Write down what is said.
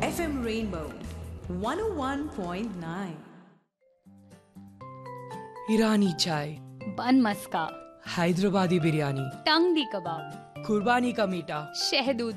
FM Rainbow 101.9. ईरानी चाय, बन मस्का, हैदराबादी बिरयानी, टंग दी कबाब, कुर्बानी का मीठा, शहदूद